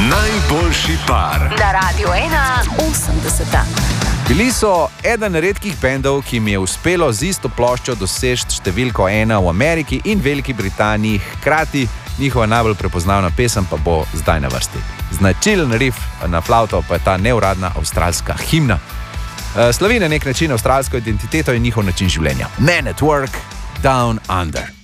Najboljši par. Na Radiu 1 Bili so eden redkih bendov, ki jim je uspelo z isto ploščo doseči številko 1 v Ameriki in Veliki Britaniji hkrati. Njihova najbolj prepoznavna pesem pa bo zdaj na vrsti. Značilen riff na flavto pa je ta neuradna avstralska himna. Slavi na nek način avstralsko identiteto in njihov način življenja. Men at Work, Down Under.